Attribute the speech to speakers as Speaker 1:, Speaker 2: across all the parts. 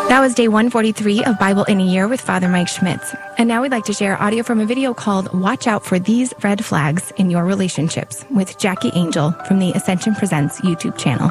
Speaker 1: That was day 143 of Bible in a Year with Father Mike Schmitz. And now we'd like to share audio from a video called Watch Out for These Red Flags in Your Relationships with Jackie Angel from the Ascension Presents YouTube channel.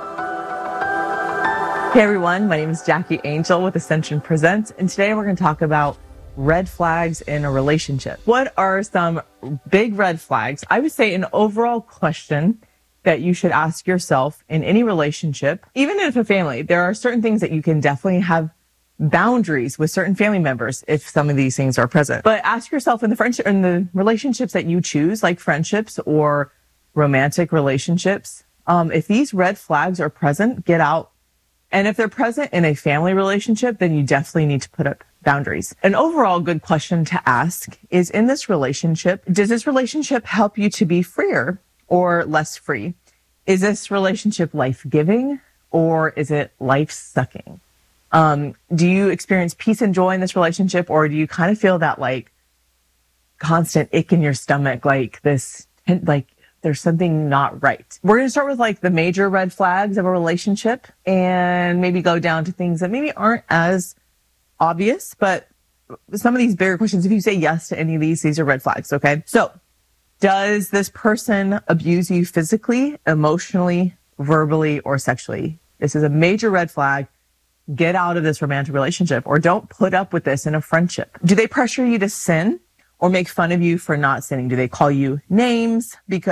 Speaker 2: Hey everyone, my name is Jackie Angel with Ascension Presents, and today we're going to talk about red flags in a relationship. What are some big red flags? I would say an overall question that you should ask yourself in any relationship, even if a family. There are certain things that you can definitely have boundaries with certain family members if some of these things are present. But ask yourself in the relationships that you choose, like friendships or romantic relationships, if these red flags are present, get out. And if they're present in a family relationship, then you definitely need to put up boundaries. An overall good question to ask is, in this relationship, does this relationship help you to be freer or less free? Is this relationship life-giving or is it life-sucking? Do you experience peace and joy in this relationship, or do you kind of feel that like constant ick in your stomach, like this, like there's something not right? We're going to start with like the major red flags of a relationship and maybe go down to things that maybe aren't as obvious, but some of these bigger questions, if you say yes to any of these are red flags, okay? So, does this person abuse you physically, emotionally, verbally, or sexually? This is a major red flag. Get out of this romantic relationship, or don't put up with this in a friendship. Do they pressure you to sin or make fun of you for not sinning? Do they call you names because